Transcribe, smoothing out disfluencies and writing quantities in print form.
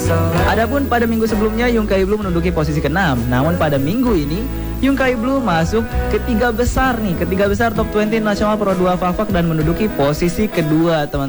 Adapun pada minggu sebelumnya Yungkai Blue menduduki posisi ke-6. Namun pada minggu ini Yungkai Blue masuk ketiga besar top 20 nasional Pro 2 Fafak dan menduduki posisi kedua, teman.